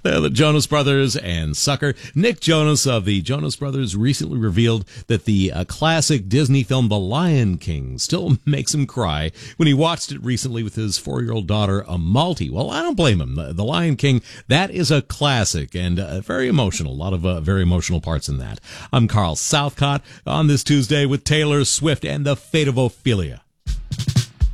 The Jonas Brothers and Sucker. Nick Jonas of the Jonas Brothers recently revealed that the classic Disney film The Lion King still makes him cry when he watched it recently with his 4-year-old daughter, Malti. Well, I don't blame him. The Lion King, that is a classic and very emotional. A lot of very emotional parts in that. I'm Carl Southcott on this Tuesday with Taylor Swift and the Fate of Ophelia.